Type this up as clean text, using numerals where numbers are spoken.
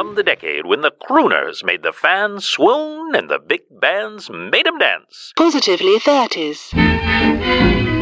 from the decade when the crooners made the fans swoon and the big bands made 'em dance. Positively 30s.